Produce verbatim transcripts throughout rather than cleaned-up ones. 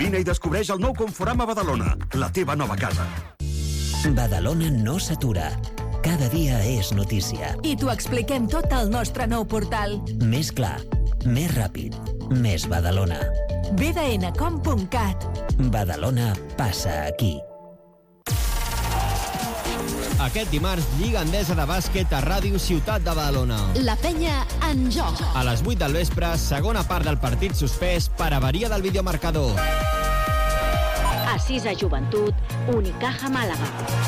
Vine i descobreix el nou Conforama Badalona, la teva nova casa. Badalona no s'atura. Cada dia és notícia. I t'ho expliquem tot al nostre nou portal. Més clar, més ràpid, més Badalona. b d n punt com punt cat. Badalona passa aquí. Aquest dimarts, Lliga Endesa de Bàsquet a Ràdio Ciutat de Badalona. La penya en joc. A les vuit del vespre, segona part del partit suspès per avaria del videomarcador. A sis a Joventut, Unicaja Màlaga.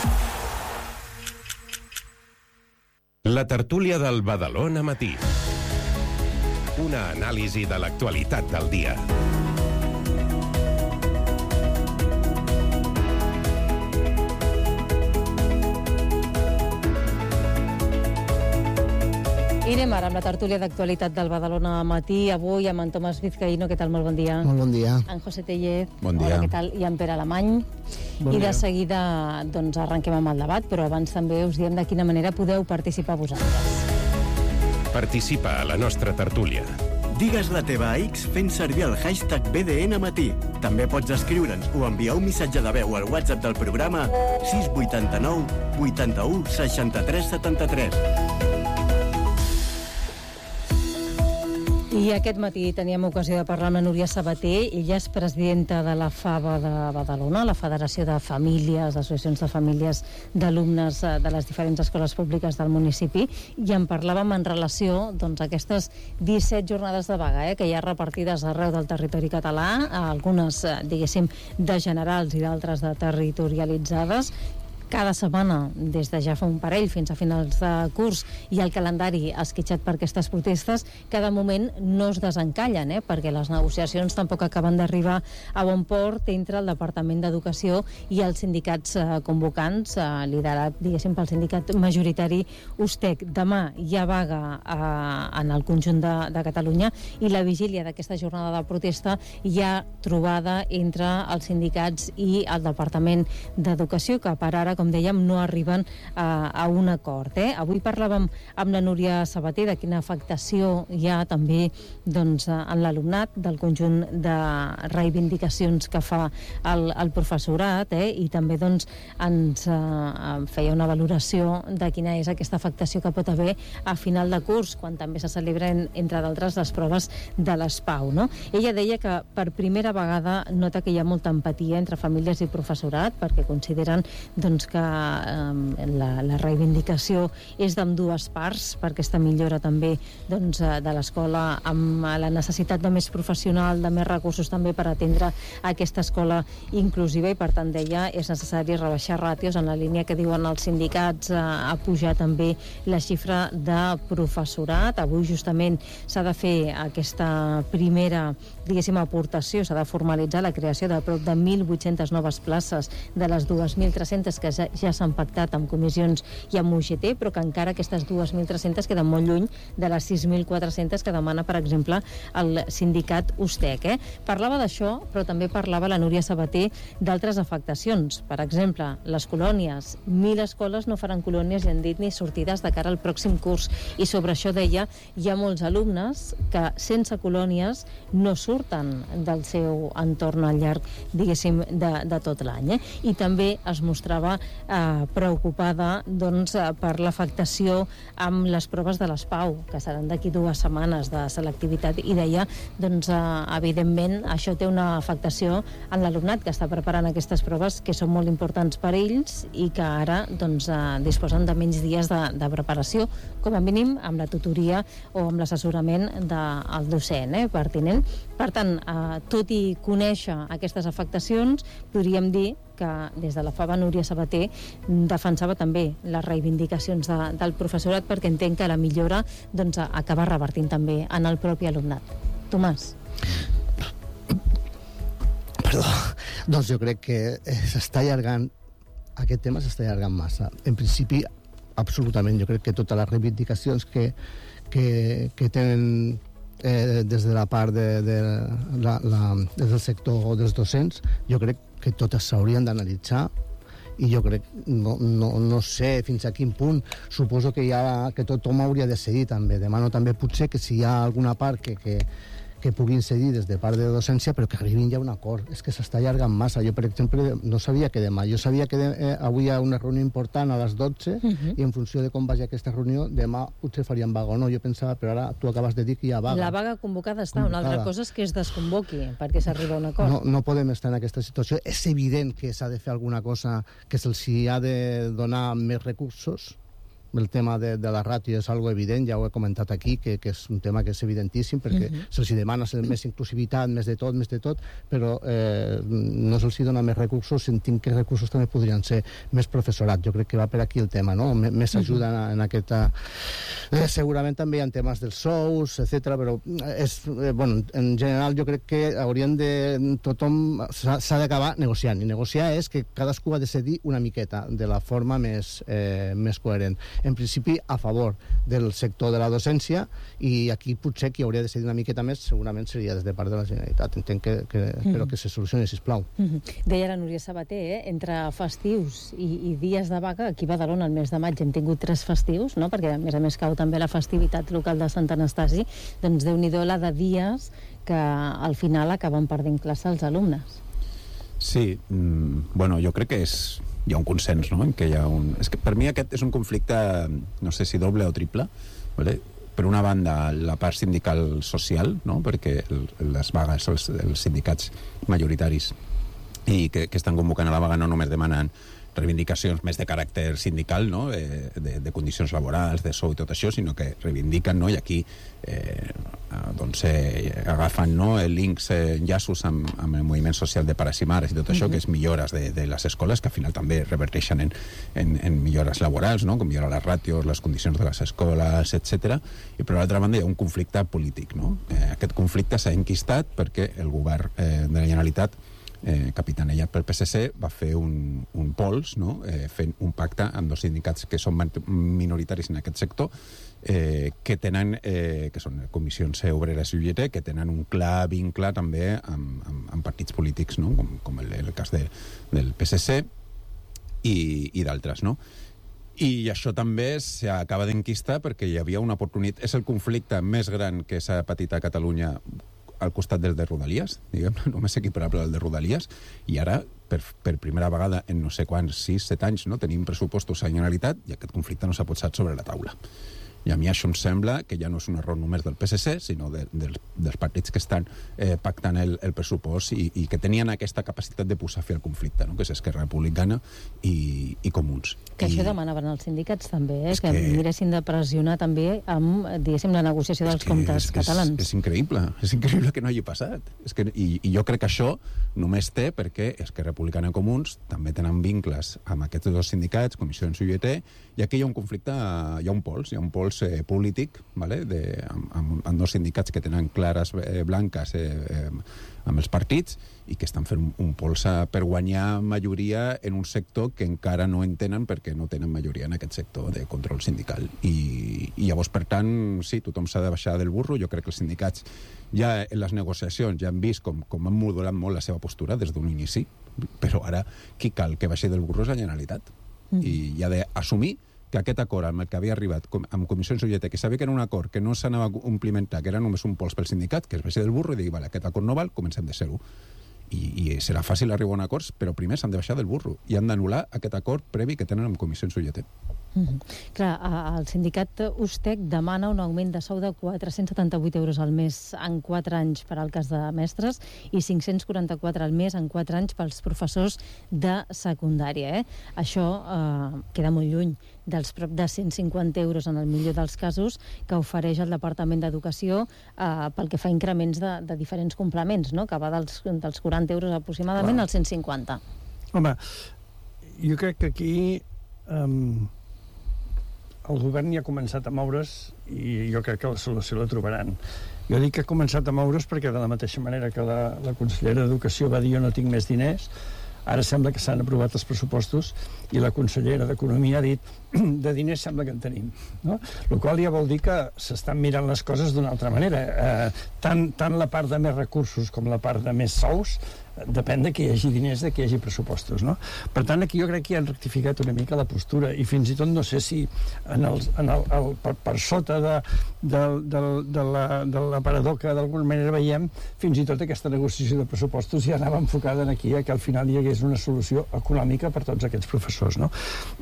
La tertúlia del Badalona Matí. Una anàlisi de l'actualitat del dia. I anem ara amb la tertúlia d'actualitat del Badalona Matí. Avui amb en Tomàs Vizcaíno. Què tal? Molt bon dia. Molt bon dia. En José Tellez. Bon dia. Hola, què tal? I en Pere Alemany. Bon I dia. de seguida doncs, arrenquem amb el debat, però abans també us diem de quina manera podeu participar vosaltres. Participa a la nostra tertúlia. Digues la teva a X fent servir el hashtag B D N Matí. També pots escriure'ns o enviar un missatge de veu al WhatsApp del programa sis vuit nou vuitanta-u seixanta-tres setanta-tres. I aquest matí teníem ocasió de parlar amb la Núria Sabater. Ella és presidenta de la FABA de Badalona, la Federació de Famílies, d'Associacions de Famílies d'Alumnes de les diferents escoles públiques del municipi, i en parlàvem en relació doncs, a aquestes disset jornades de vaga eh, que hi ha repartides arreu del territori català, algunes, diguéssim, de generals i d'altres de territorialitzades. Cada setmana, des de ja fa un parell fins a finals de curs, i el calendari esquitxat per aquestes protestes, cada moment no es desencallen, eh? perquè les negociacions tampoc acaben d'arribar a bon port entre el Departament d'Educació i els sindicats eh, convocants, eh, liderat, diguéssim, pel sindicat majoritari U S T E C. Demà hi ha vaga eh, en el conjunt de, de Catalunya, i la vigília d'aquesta jornada de protesta hi ha trobada entre els sindicats i el Departament d'Educació, que per ara, com dèiem, no arriben a, a un acord. Eh? Avui parlàvem amb la Núria Sabater de quina afectació hi ha també doncs, en l'alumnat, del conjunt de reivindicacions que fa el, el professorat, eh? i també doncs, ens eh, feia una valoració de quina és aquesta afectació que pot haver a final de curs, quan també se celebren, entre d'altres, les proves de l'S P A U. No? Ella deia que per primera vegada nota que hi ha molta empatia entre famílies i professorat, perquè consideren doncs, que eh, la, la reivindicació és d'ambdues parts, per aquesta millora també doncs, de l'escola, amb la necessitat de més professional, de més recursos també per atendre aquesta escola inclusiva, i per tant deia és necessari rebaixar ràtios en la línia que diuen els sindicats, eh, a pujar també la xifra de professorat. Avui justament s'ha de fer aquesta primera, diguéssim, aportació, s'ha de formalitzar la creació de prop de mil vuit-centes noves places de les dos mil tres-centes que ja s'han pactat amb comissions i amb U G T, però que encara aquestes dos mil tres-centes queden molt lluny de les sis mil quatre-centes que demana, per exemple, el sindicat U S T E C. Eh? Parlava d'això, però també parlava la Núria Sabater d'altres afectacions. Per exemple, les colònies. Mil escoles no faran colònies, i han dit, ni sortides de cara al pròxim curs. I sobre això deia, hi ha molts alumnes que sense colònies no surten del seu entorn al llarg, diguéssim, de, de tot l'any. Eh? I també es mostrava eh, preocupada doncs, per l'afectació amb les proves de l'S P A U, que seran d'aquí dues setmanes de selectivitat, i deia, doncs, eh, evidentment, això té una afectació en l'alumnat que està preparant aquestes proves, que són molt importants per ells, i que ara doncs, eh, disposen de menys dies de, de preparació, com a mínim amb la tutoria o amb l'assessorament del docent eh, pertinent. Per tant, eh, tot i conèixer aquestes afectacions, podríem dir que des de la FABA Núria Sabater defensava també les reivindicacions de, del professorat, perquè entenc que la millora doncs, acaba revertint també en el propi alumnat. Tomàs. Perdó. Doncs jo crec que s'està allargant, aquest tema s'està allargant massa. En principi, absolutament, jo crec que totes les reivindicacions que, que, que tenen eh, des de la part de, de la, la, des del sector dels docents, jo crec que totes s'haurien d'analitzar, i jo crec, no, no, no sé fins a quin punt, suposo que, hi ha, que tothom hauria de seguir també. Demano també potser que si hi ha alguna part que, que, que puguin cedir des de part de docència, però que arribin ja a un acord. És que s'està allargant massa. Jo, per exemple, no sabia que demà, jo sabia que de, eh, avui hi ha una reunió important a les dotze, uh -huh. i en funció de com vagi aquesta reunió, demà potser farien vaga o no. Jo pensava, però ara tu acabes de dir que hi ha vaga. La vaga convocada està. Convocada. Una altra cosa és que es desconvoqui perquè s'arriba a un acord. No, no podem estar en aquesta situació. És evident que s'ha de fer alguna cosa, que se'ls ha de donar més recursos. El tema de, de la ràtio és algo evident, ja ho he comentat aquí, que, que és un tema que és evidentíssim, perquè uh-huh. se'ls demana més inclusivitat, més de tot, més de tot, però eh, no se'ls dona més recursos, sentim que recursos també podrien ser més professorat. Jo crec que va per aquí el tema, no? M més ajuda uh-huh. en, en aquesta... Eh, segurament també hi ha temes dels sous, etcètera, però és, eh, bueno, en general jo crec que haurien de... tothom s'ha d'acabar negociant, i negociar és que cadascú ha de cedir una miqueta de la forma més, eh, més coherent. En principi, a favor del sector de la docència, i aquí potser qui hauria de decidir una miqueta més segurament seria des de part de la Generalitat. Entenc que, que mm. però que se solucioni, sisplau. Mm -hmm. Deia la Núria Sabater, eh? entre festius i, i dies de vaga, aquí a Badalona el mes de maig hem tingut tres festius, no? Perquè a més a més cau també la festivitat local de Sant Anastasi, doncs Déu-n'hi-do la de dies que al final acaben perdent classe els alumnes. Sí, mm, bueno, jo crec que és... hi ha un consens, no?, en què hi ha un... És que per mi aquest és un conflicte, no sé si doble o triple, ¿vale? Per una banda, la part sindical social, no?, perquè el, les vagues, els, els sindicats majoritaris i que, que estan convocant a la vaga no només demanen reivindicacions més de caràcter sindical, no?, de, de, de condicions laborals, de sou i tot això, sinó que reivindiquen, no?, i aquí eh, doncs eh, agafen, no?, links, eh, enllaços amb, amb el moviment social de pares i mares i tot això, uh-huh. que és millores de, de les escoles, que al final també reverteixen en, en, en millores laborals, no?, com millorar les ràtios, les condicions de les escoles, etcètera. I per l'altra banda hi ha un conflicte polític, no? Eh, aquest conflicte s'ha enquistat perquè el govern eh, de la Generalitat, Eh, capitanejat pel P S C, va fer un, un pols, no?, eh, fent un pacte amb dos sindicats que són minoritaris en aquest sector, eh, que tenen, eh, que són comissions obreres i U G T, que tenen un clar vincle també amb, amb, amb partits polítics, no?, com, com el, el cas de, del P S C i, i d'altres, no? I això també s'acaba d'enquistar perquè hi havia una oportunitat. És el conflicte més gran que s'ha patit a Catalunya al costat del de Rodalies, diguem, només equiparable al de Rodalies, i ara, per, per primera vegada en no sé quants, sis, set anys, no, tenim pressupostos a Generalitat i aquest conflicte no s'ha posat sobre la taula. I a mi això em sembla que ja no és un error només del P S C, sinó de, de, dels partits que estan eh, pactant el, el pressupost i, i que tenien aquesta capacitat de posar fi al conflicte, no?, que és Esquerra Republicana i, i Comuns. Que I... això demanaven els sindicats també, eh? que, que miressin de pressionar també amb, diguéssim, la negociació dels comptes és, catalans. És, és increïble, és increïble que no hagi passat. És que, i, I jo crec que això només té perquè Esquerra Republicana i Comuns també tenen vincles amb aquests dos sindicats, comissions U G T, i aquí hi ha un conflicte, hi ha un pols, hi ha un pols eh, polític, vale? de, amb, amb, amb dos sindicats que tenen clares eh, blanques eh, eh, amb els partits i que estan fent un, un pols per guanyar majoria en un sector que encara no entenen perquè no tenen majoria en aquest sector de control sindical. I, i llavors, per tant, sí, tothom s'ha de baixar del burro. Jo crec que els sindicats ja en les negociacions ja han vist com, com han modulat molt la seva postura des d'un inici, però ara qui cal que baixi del burro és la Generalitat. Mm. I ha d'assumir que aquest acord amb el que havia arribat com, amb comissions U G T, que sabia que era un acord que no s'anava a complementar, que era només un pols pel sindicat, que es baixi del burro i digui, vale, aquest acord no val, comencem de zero. I, i serà fàcil arribar a un acord, però primer s'han de baixar del burro i han d'anul·lar aquest acord previ que tenen amb comissions U G T. Mm-hmm. Clar, el sindicat USTEC demana un augment de sou de quatre-cents setanta-vuit euros al mes en quatre anys per al cas de mestres i cinc-cents quaranta-quatre al mes en quatre anys pels professors de secundària. Eh? Això eh, queda molt lluny dels prop de cent cinquanta euros en el millor dels casos que ofereix el Departament d'Educació eh, pel que fa a increments de, de diferents complements, no? Que va dels, dels quaranta euros aproximadament als cent cinquanta. Home, jo crec que aquí um, el govern ja ha començat a moure's i jo crec que la solució la trobaran. Jo dic que ha començat a moure's perquè de la mateixa manera que la, la consellera d'Educació va dir jo no tinc més diners, ara sembla que s'han aprovat els pressupostos i la consellera d'Economia ha dit de diners sembla que en tenim, no? El qual ja vol dir que s'estan mirant les coses d'una altra manera. Eh, tant, tant la part de més recursos com la part de més sous depèn de que hi hagi diners, de que hi hagi pressupostos, no? Per tant, aquí jo crec que hi han rectificat una mica la postura, i fins i tot no sé si en els, en el, el, per, per sota de, de, de, de, la, de l'aparador que d'alguna manera veiem, fins i tot aquesta negociació de pressupostos ja anava enfocada en aquí, eh, que al final hi hagués una solució econòmica per tots aquests professors, no?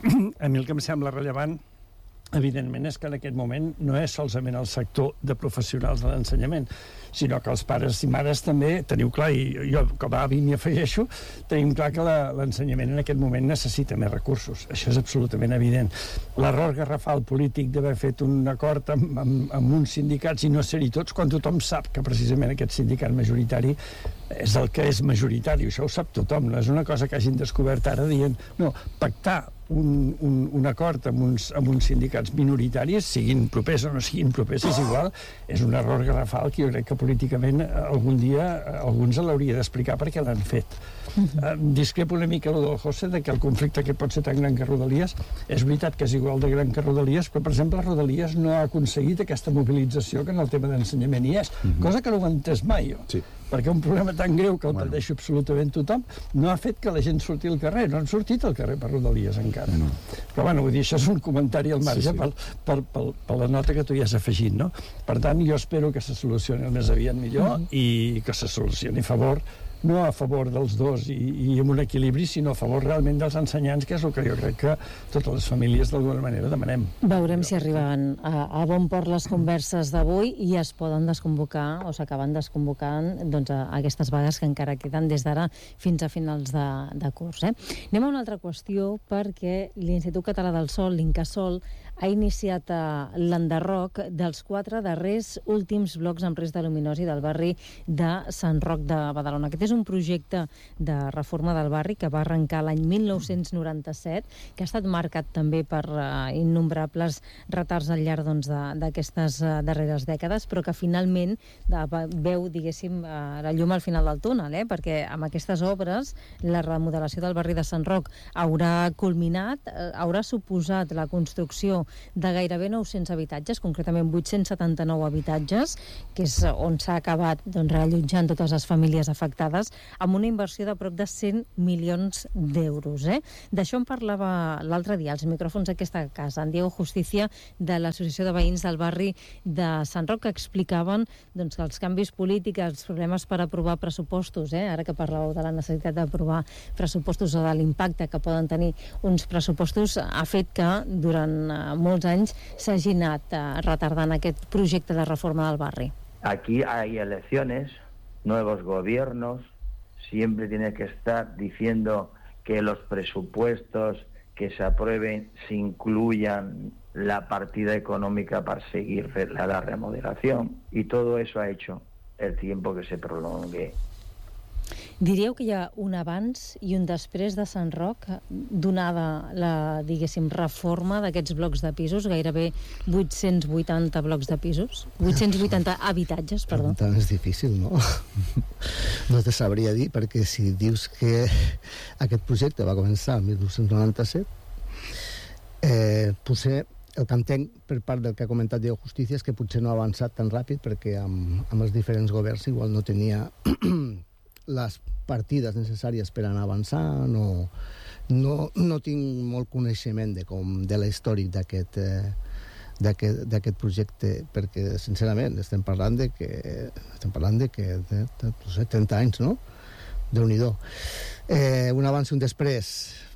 A mi el que em sembla rellevant, evidentment, és que en aquest moment no és solament el sector de professionals de l'ensenyament, sinó que els pares i mares també teniu clar, i jo com a avi m'hi afegeixo, tenim clar que la, l'ensenyament en aquest moment necessita més recursos. Això és absolutament evident. L'error garrafal polític d'haver fet un acord amb, amb, amb uns sindicats i no ser-hi tots, quan tothom sap que precisament aquest sindicat majoritari és el que és majoritari, això ho sap tothom, no és una cosa que hagin descobert ara dient, no, pactar un, un, un acord amb uns, amb uns sindicats minoritaris, siguin propers o no siguin propers, és igual, és un error garrafal que jo crec que políticament algun dia alguns l'hauria d'explicar perquè l'han fet. Uh, discrepo una mica del José de que el conflicte que pot ser tan gran que Rodalies, és veritat que és igual de gran que Rodalies, però per exemple Rodalies no ha aconseguit aquesta mobilització que en el tema d'ensenyament hi és, uh-huh. cosa que no ho he entès mai jo. Sí. Perquè un problema tan greu que el bueno. pateixo absolutament tothom no ha fet que la gent surti al carrer, no han sortit al carrer per Rodalies encara. No. Però bueno, vull dir, això és un comentari al marge sí, sí. Per, per, per, per la nota que tu hi has afegit, no? Per tant, jo espero que se solucioni el més aviat millor mm. i que se solucioni a favor, no a favor dels dos i, i amb un equilibri, sinó a favor realment dels ensenyants, que és el que jo crec que totes les famílies d'alguna manera demanem. Veurem si arriben a, a bon port les converses d'avui i es poden desconvocar o s'acaben desconvocant doncs, a, a aquestes vagues que encara queden des d'ara fins a finals de, de curs. Eh? Anem a una altra qüestió, perquè l'Institut Català del Sòl, l'Incasòl, ha iniciat l'enderroc dels quatre darrers últims blocs en risc de luminosi del barri de Sant Roc de Badalona. Aquest és un projecte de reforma del barri que va arrencar l'any mil nou-cents noranta-set, que ha estat marcat també per uh, innombrables retards al llarg doncs, d'aquestes uh, darreres dècades, però que finalment de, veu, diguéssim, uh, la llum al final del túnel, eh? Perquè amb aquestes obres la remodelació del barri de Sant Roc haurà culminat, uh, haurà suposat la construcció de gairebé nou-cents habitatges, concretament vuit-cents setanta-nou habitatges, que és on s'ha acabat doncs, reallotjant totes les famílies afectades, amb una inversió de prop de cent milions d'euros. Eh? D'això en parlava l'altre dia als micròfons d'aquesta casa, en Diego Justicia, de l'Associació de Veïns del barri de Sant Roc, que explicaven doncs, que els canvis polítics, els problemes per aprovar pressupostos, eh? ara que parlàveu de la necessitat d'aprovar pressupostos o de l'impacte que poden tenir uns pressupostos, ha fet que durant molts anys s'hagi anat uh, retardant aquest projecte de reforma del barri. Aquí hay elecciones, nuevos gobiernos, siempre tiene que estar diciendo que los presupuestos que se aprueben se incluyan la partida económica para seguir la, la remodelación, y todo eso ha hecho el tiempo que se prolongue. Diríeu que hi ha un abans i un després de Sant Roc, donada la, diguéssim, reforma d'aquests blocs de pisos, gairebé vuit-cents vuitanta blocs de pisos, vuit-cents vuitanta habitatges, perdó. Tant és difícil, no? No te sabria dir, perquè si dius que aquest projecte va començar el mil nou-cents noranta-set, eh, potser el que entenc per part del que ha comentat Diego Justicia és que potser no ha avançat tan ràpid perquè amb, amb els diferents governs igual no tenia les partides necessàries per anar avançant, o no, no tinc molt coneixement de, com, de la històric d'aquest, eh, d'aquest, d'aquest projecte, perquè sincerament estem parlant de que estem parlant de que de, de, no sé, trenta anys, no? Déu-n'hi-do. Eh, un abans i un després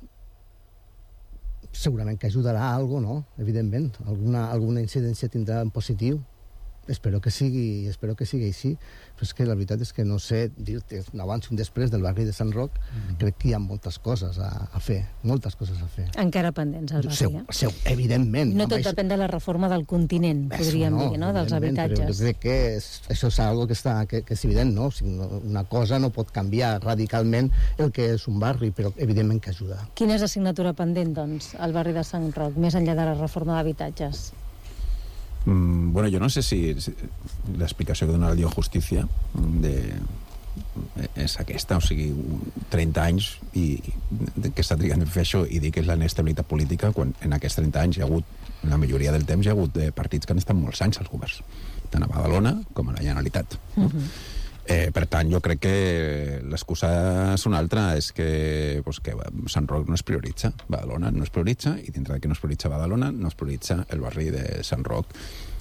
segurament que ajudarà a alguna cosa, no? Evidentment, alguna, alguna incidència tindrà en positiu. Espero que sigui, espero que sigui així, però és que la veritat és que no sé dir-te un abans i un després del barri de Sant Roc. Mm-hmm. Crec que hi ha moltes coses a, a fer, moltes coses a fer. Encara pendents al barri, seu, eh? Seu, evidentment. No tot depèn de la reforma del continent, podríem no, dir, no? Dels habitatges. Però crec que és, això és algo que, està, que, que és evident, no? O sigui, una cosa no pot canviar radicalment el que és un barri, però evidentment que ajuda. Quina és l'assignatura pendent, doncs, al barri de Sant Roc, més enllà de la reforma d'habitatges? Mm, bueno, jo no sé si, si l'explicació que dona el Diego Justicia de, és aquesta, o sigui, trenta anys i que està trigant a fer això i dir que és la inestabilitat política, quan en aquests trenta anys hi ha hagut, en la majoria del temps hi ha hagut partits que han estat molts anys als governs, tant a Badalona com a la Generalitat. No? Uh-huh. Eh, per tant, jo crec que l'excusa és una altra, és que, pues, que Sant Roc no es prioritza, Badalona no es prioritza, i dintre de que no es prioritza Badalona, no es prioritza el barri de Sant Roc.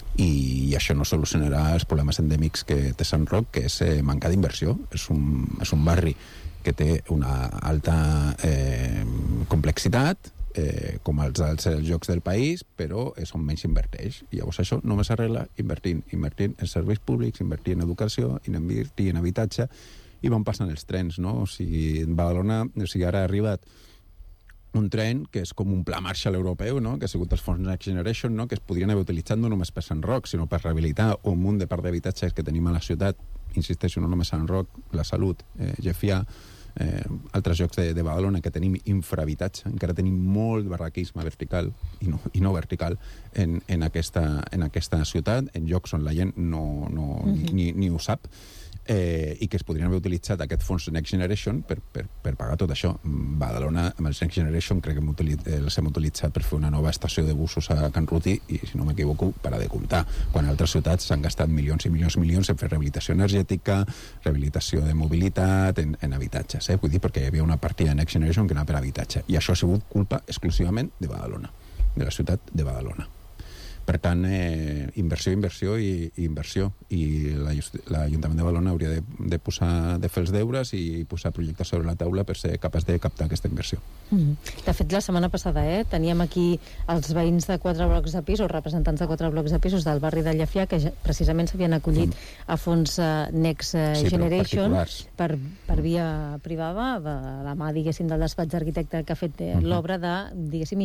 I això no solucionarà els problemes endèmics que té Sant Roc, que és eh, manca d'inversió. És un, és un barri que té una alta eh, complexitat, eh, com els altres llocs del país, però és on menys inverteix. I llavors això només s'arregla invertint, invertint en serveis públics, invertint en educació, invertint en habitatge, i van passant els trens, no? O sigui, en Badalona, o sigui, ara ha arribat un tren que és com un pla Marshall europeu, no? Que ha sigut els fons Next Generation, no? Que es podrien haver utilitzat no només per Sant Roc, sinó per rehabilitar un munt de part d'habitatges que tenim a la ciutat, insisteixo, no només Sant Roc, la Salut, eh, Llefià, eh, altres llocs de, de Badalona que tenim infrahabitatge, encara tenim molt barraquisme vertical i no, i no vertical en, en, aquesta, en aquesta ciutat, en llocs on la gent no, no, mm-hmm. ni, ni ho sap, eh, i que es podrien haver utilitzat aquest fons Next Generation per, per, per pagar tot això. Badalona, amb els Next Generation, crec que utilitzat, els hem utilitzat per fer una nova estació de busos a Can Ruti i, si no m'equivoco, para de comptar. Quan altres ciutats s'han gastat milions i milions i milions en fer rehabilitació energètica, rehabilitació de mobilitat, en, en habitatges, eh? Vull dir, perquè hi havia una partida de Next Generation que anava per habitatge. I això ha sigut culpa exclusivament de Badalona, de la ciutat de Badalona. Per tant, eh, inversió, inversió i, i inversió. I l'Ajuntament de Badalona hauria de, de, posar, de fer els deures i posar projectes sobre la taula per ser capaç de captar aquesta inversió. Mm. De fet, la setmana passada eh, teníem aquí els veïns de quatre blocs de pisos, representants de quatre blocs de pisos del barri de Llefià, que ja, precisament s'havien acollit mm. a fons uh, Next uh, sí, Generation per, per via privada, de la mà, diguéssim, del despatx d'arquitecte que ha fet eh, mm-hmm. l'obra de, diguéssim,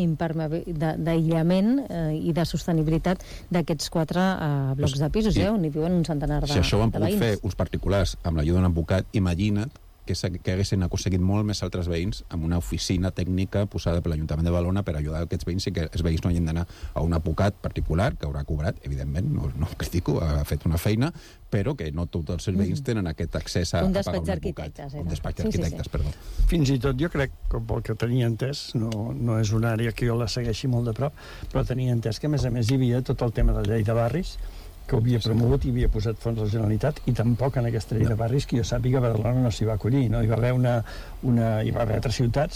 d'aïllament eh, i de sostenibilitat d'aquests quatre uh, blocs de pisos, eh, on hi viuen un centenar de veïns. Si això ho han pogut fer uns particulars amb l'ajuda d'un advocat, imagina't que, que haguessin aconseguit molt més altres veïns amb una oficina tècnica posada per l'Ajuntament de Badalona per ajudar aquests veïns i que els veïns no hagin d'anar a un advocat particular, que haurà cobrat, evidentment, no, no critico, ha fet una feina, però que no tots els veïns tenen aquest accés a, un a pagar un advocat. Un despatx d'arquitectes, sí, sí, sí. perdó. Fins i tot jo crec, com pel que tenia entès, no, no és una àrea que jo la segueixi molt de prop, però tenia entès que, a més a més, hi havia tot el tema de la llei de barris, que ho havia promogut i havia posat fons a la Generalitat, i tampoc en aquesta llei no. de barris, que jo sàpiga, Badalona no s'hi va acollir, no? Hi va haver una, una hi va haver altres ciutats,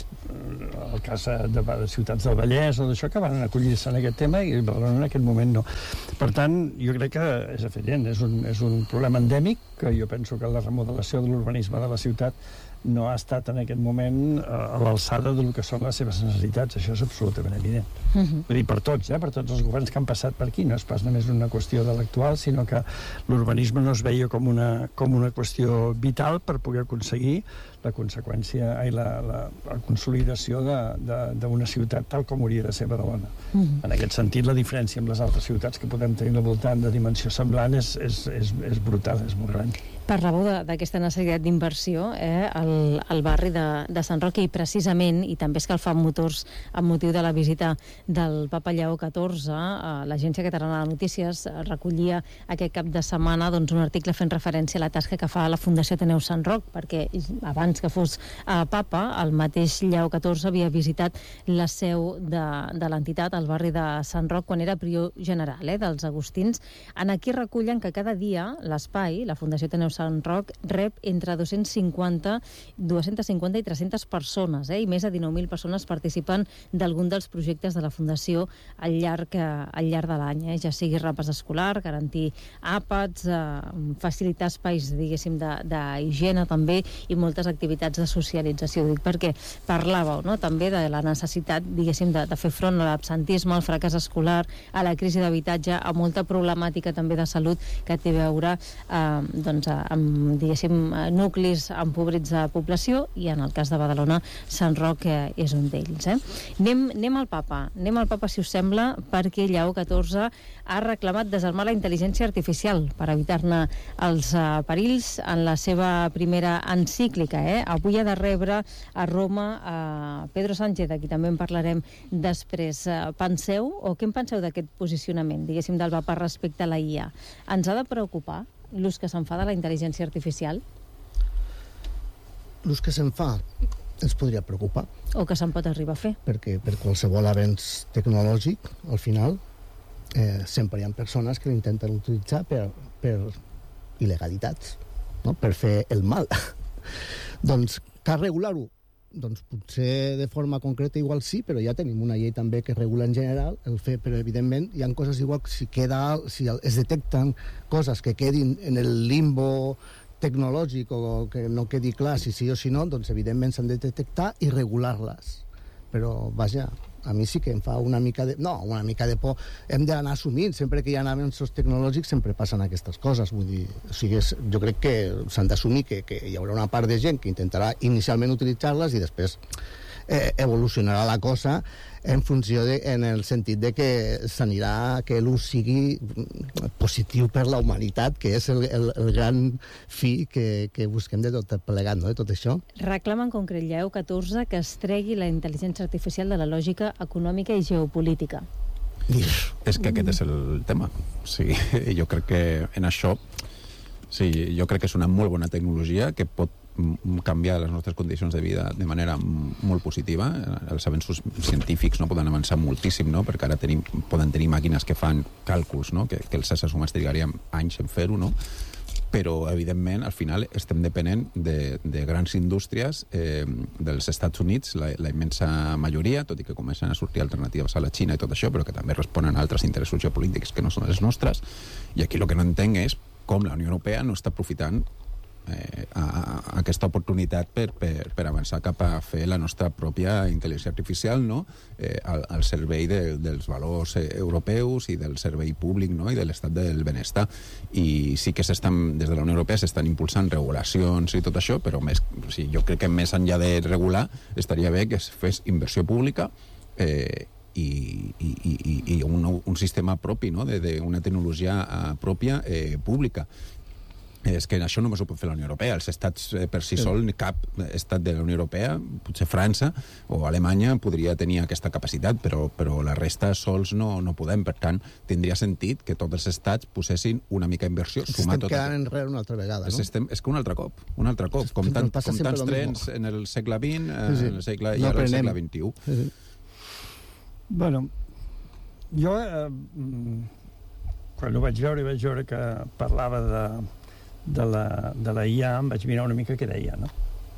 el cas de, de ciutats del Vallès o d'això, que van acollir-se en aquest tema, i Badalona en aquest moment no. Per tant, jo crec que és evident, és un, és un problema endèmic, que jo penso que la remodelació de l'urbanisme de la ciutat no ha estat en aquest moment a l'alçada del que són les seves necessitats. Això és absolutament evident. Uh-huh. Vull dir, per tots, eh? per tots els governs que han passat per aquí. No és pas només una qüestió de l'actual, sinó que l'urbanisme no es veia com una, com una qüestió vital per poder aconseguir la conseqüència i la, la, la consolidació d'una ciutat tal com hauria de ser Badalona. Uh-huh. En aquest sentit, la diferència amb les altres ciutats que podem tenir al voltant de dimensió semblant és, és, és, és brutal, és molt gran. Parlàveu d'aquesta necessitat d'inversió eh, al, al barri de, de Sant Roc, i precisament, i també escalfant motors amb motiu de la visita del Papa Lleó catorze, eh, l'Agència Catalana de Notícies recollia aquest cap de setmana doncs, un article fent referència a la tasca que fa la Fundació Ateneu Sant Roc, perquè abans que fos eh, Papa, el mateix Lleó catorze havia visitat la seu de, de l'entitat al barri de Sant Roc quan era prior general eh, dels Agustins. En aquí recullen que cada dia l'espai, la Fundació Ateneu Sant Roc, rep entre dos-cents cinquanta, dues-centes cinquanta i tres-centes persones, eh? I més de dinou mil persones participen d'algun dels projectes de la Fundació al llarg, al llarg de l'any, eh? Ja sigui repàs escolar, garantir àpats, eh, facilitar espais, diguéssim, d'higiene també, i moltes activitats de socialització. Dic perquè parlàveu, no?, també de la necessitat, diguéssim, de, de fer front a l'absentisme, al fracàs escolar, a la crisi d'habitatge, a molta problemàtica també de salut que té a veure eh, doncs, amb, diguéssim, nuclis empobrits de població, i en el cas de Badalona, Sant Roc eh, és un d'ells. Eh? Anem, anem al Papa, anem al Papa, si us sembla, perquè Lleó catorze ha reclamat desarmar la intel·ligència artificial per evitar-ne els eh, perills en la seva primera encíclica. Eh? Avui ha de rebre a Roma a Pedro Sánchez, aquí també en parlarem després. Penseu, o què en penseu d'aquest posicionament, diguéssim, del Papa respecte a la I A? Ens ha de preocupar l'ús que se'n fa de la intel·ligència artificial? L'ús que se'n fa ens podria preocupar. O que se'n pot arribar a fer. Perquè per qualsevol avenç tecnològic, al final, eh, sempre hi ha persones que l'intenten utilitzar per, per il·legalitats. no? Per fer el mal. Doncs cal regular-ho. Doncs potser de forma concreta igual sí, però ja tenim una llei també que regula en general el fer, però evidentment hi ha coses igual que si queda, si es detecten coses que quedin en el limbo tecnològic o que no quedi clar si sí o si no, doncs evidentment s'han de detectar i regular-les. Però, vaja, a mi sí que em fa una mica de... No, una mica de por. Hem d'anar assumint. Sempre que hi ha avenços tecnològics sempre passen aquestes coses. Vull dir, o sigui, és, jo crec que s'han d'assumir que, que hi haurà una part de gent que intentarà inicialment utilitzar-les i després eh, evolucionarà la cosa en funció de, en el sentit de que s'anirà, que l'ús sigui positiu per la humanitat, que és el, el, el gran fi que, que busquem de tot plegat, no?, de tot això. Reclama en concret Lleó catorze que es tregui la intel·ligència artificial de la lògica econòmica i geopolítica. És que aquest és el tema. Sí, jo crec que en això sí, jo crec que és una molt bona tecnologia que pot canviar les nostres condicions de vida de manera molt positiva. Els avenços científics no poden avançar moltíssim, no? Perquè ara tenim, poden tenir màquines que fan càlculs, no? que, que els éssers humans trigaríem anys en fer-ho, no? Però, evidentment, al final estem depenent de, de grans indústries eh, dels Estats Units, la, la immensa majoria, tot i que comencen a sortir alternatives a la Xina i tot això, però que també responen a altres interessos geopolítics que no són els nostres. I aquí el que no entenc és com la Unió Europea no està aprofitant Eh, a, a aquesta oportunitat per, per, per avançar cap a fer la nostra pròpia intel·ligència artificial, no? eh, al, al servei de, dels valors eh, europeus i del servei públic, no? I de l'estat del benestar. I sí que s'estan, des de la Unió Europea s'estan impulsant regulacions i tot això, però més, o sigui, jo crec que més enllà de regular estaria bé que es fes inversió pública eh, i, i, i, i un, un sistema propi, no? de, de una tecnologia uh, pròpia eh, pública. És que això només ho pot fer la Unió Europea. Els estats eh, per si sol, cap estat de la Unió Europea, potser França o Alemanya, podria tenir aquesta capacitat, però, però la resta sols no, no podem. Per tant, tindria sentit que tots els estats posessin una mica d'inversió. Estem quedant enrere una altra vegada, no? Estem, és que un altre cop, un altre cop. Com, tant, com tants trens en el segle vint, eh, sí, sí. En el segle, no i ara el segle vint-i-u. Sí, sí. Bueno, jo, eh, quan ho vaig veure, vaig veure que parlava de de la, de la I A, em vaig mirar una mica què deia, no?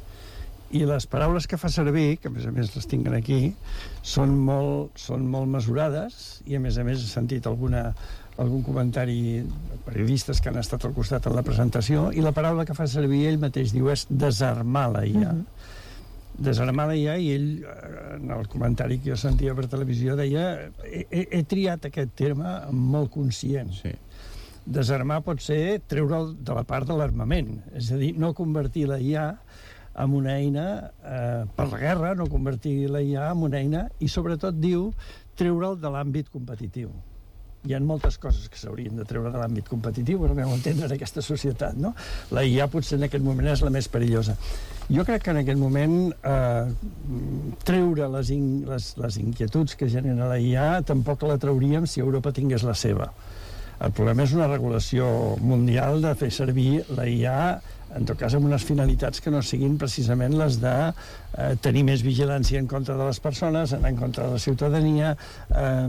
I les paraules que fa servir, que a més a més les tinc aquí, són molt, són molt mesurades, i a més a més he sentit alguna, algun comentari de periodistes que han estat al costat en la presentació, i la paraula que fa servir ell mateix diu és desarmar la I A. Uh-huh. Desarmar la I A, i ell, en el comentari que jo sentia per televisió, deia he, he, he triat aquest terme molt conscient. Sí. Desarmar pot ser treure'l de la part de l'armament, és a dir, no convertir la I A en una eina eh, per la guerra, no convertir la I A en una eina, i sobretot diu treure'l de l'àmbit competitiu. Hi ha moltes coses que s'haurien de treure de l'àmbit competitiu, per al meu entendre, en aquesta societat, no? La I A potser en aquest moment és la més perillosa. Jo crec que en aquest moment eh, treure les, in, les, les inquietuds que genera la I A tampoc la trauríem si Europa tingués la seva. El problema és una regulació mundial de fer servir la I A, en tot cas amb unes finalitats que no siguin precisament les de eh, tenir més vigilància en contra de les persones, anar en contra de la ciutadania, eh,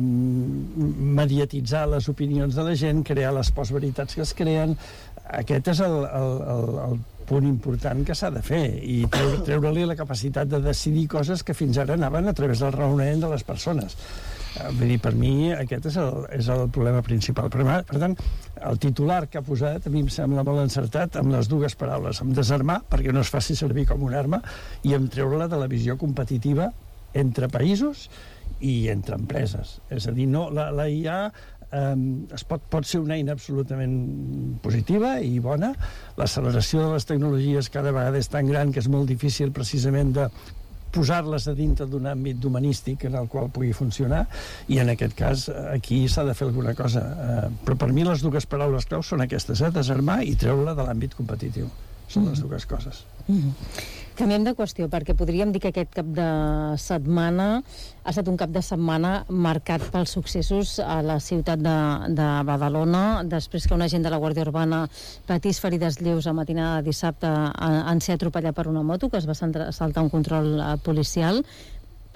mediatitzar les opinions de la gent, crear les postveritats que es creen. Aquest és el, el, el, el punt important que s'ha de fer, i treure, treure-li la capacitat de decidir coses que fins ara anaven a través del raonament de les persones. Vull dir, per mi aquest és el, és el problema principal. Per, per tant, el titular que ha posat a mi em sembla molt encertat amb les dues paraules, amb desarmar, perquè no es faci servir com una arma, i amb treure-la de la visió competitiva entre països i entre empreses. És a dir, no, la, la I A eh, es pot, pot ser una eina absolutament positiva i bona. L'acceleració de les tecnologies cada vegada és tan gran que és molt difícil precisament de posar-les a dintre d'un àmbit humanístic en el qual pugui funcionar, i en aquest cas aquí s'ha de fer alguna cosa. Eh, però per mi les dues paraules clau són aquestes, eh? Desarmar i treure-la de l'àmbit competitiu. Són les dues coses. Mm-hmm. Canviem de qüestió, perquè podríem dir que aquest cap de setmana ha estat un cap de setmana marcat pels successos a la ciutat de, de Badalona, després que un agent de la Guàrdia Urbana patís ferides lleus a matinada de dissabte en ser atropellat per una moto, que es va saltar un control policial.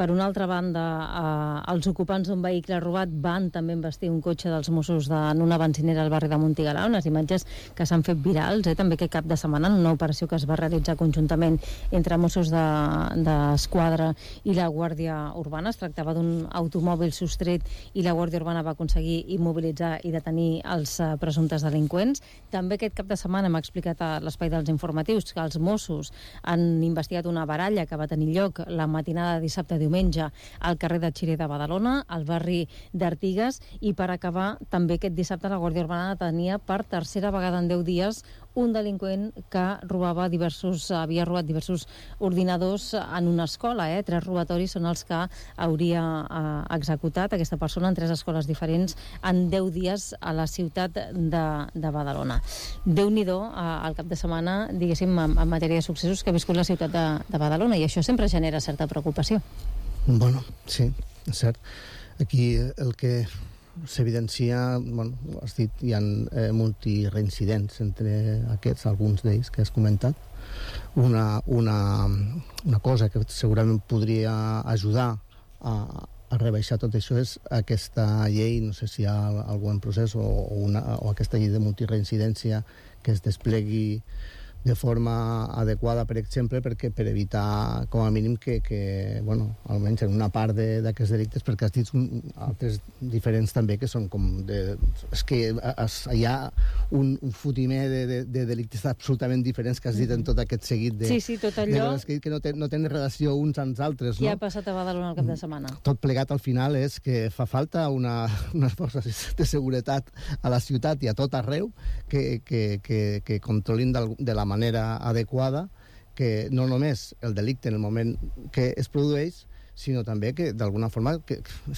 Per una altra banda, eh, els ocupants d'un vehicle robat van també investir un cotxe dels Mossos de, en una benzinera al barri de Montigalà, unes imatges que s'han fet virals, eh, també aquest cap de setmana, en una operació que es va realitzar conjuntament entre Mossos d'Esquadra de, i la Guàrdia Urbana. Es tractava d'un automòbil sostret i la Guàrdia Urbana va aconseguir immobilitzar i detenir els uh, presumptes delinqüents. També aquest cap de setmana hem explicat a l'espai dels informatius que els Mossos han investigat una baralla que va tenir lloc la matinada de dissabte a diumenge al carrer de Xiré de Badalona, al barri d'Artigues, i per acabar també aquest dissabte la Guàrdia Urbana tenia per tercera vegada en deu dies un delinqüent que robava diversos, havia robat diversos ordinadors en una escola. Eh? Tres robatoris són els que hauria eh, executat aquesta persona en tres escoles diferents en deu dies a la ciutat de, de Badalona. Déu-n'hi-do eh, al cap de setmana, diguéssim, en, en matèria de successos que ha viscut la ciutat de, de Badalona, i això sempre genera certa preocupació. Bueno, sí, és cert. Aquí el que s'evidencia, bueno, has dit, hi ha eh, multireincidents entre aquests, alguns d'ells que has comentat. Una, una, una cosa que segurament podria ajudar a, a rebaixar tot això és aquesta llei, no sé si hi ha algun procés, o, una, o aquesta llei de multireincidència que es desplegui de forma adequada, per exemple, perquè per evitar, com a mínim, que, que bueno, almenys en una part d'aquests delictes, perquè has dit un, altres diferents també, que són com de... És que es, hi ha un, un fotimer de, de, de delictes absolutament diferents que has dit en tot aquest seguit de... Sí, sí, tot allò... De, que no, ten, no tenen relació uns amb els altres, no? Què ha passat a Badalona el cap de setmana? Tot plegat, al final, és que fa falta una, unes forces de seguretat a la ciutat i a tot arreu que, que, que, que controlin de, de la manera adequada, que no només el delicte en el moment que es produeix, sinó també que d'alguna forma, que,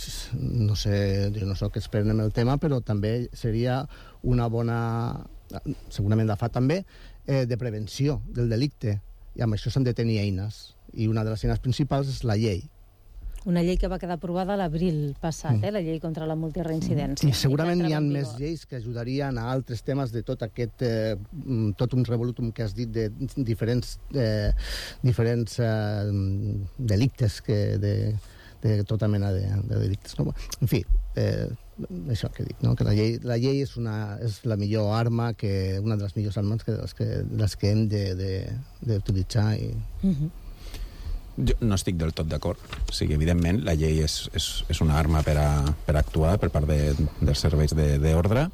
no sé, jo no soc expert en el tema, però també seria una bona, segurament la fa també, eh, de prevenció del delicte, i amb això s'han de tenir eines, i una de les eines principals és la llei. Una llei que va quedar aprovada l'abril passat, eh? La llei contra la multireincidència. I segurament hi ha més lleis que ajudarien a altres temes de tot aquest, eh, tot un revolutum que has dit de diferents, eh, diferents eh, delictes que de, de tota mena de, de delictes. No? En fi, eh, això que dic, no? Que la llei, la llei és, una, és la millor arma, que, una de les millors armes que, les, que, les que hem d'utilitzar. I... Uh-huh. Jo no estic del tot d'acord. O sigui, evidentment, la llei és, és, és una arma per a, per a actuar per part de, dels serveis d'ordre,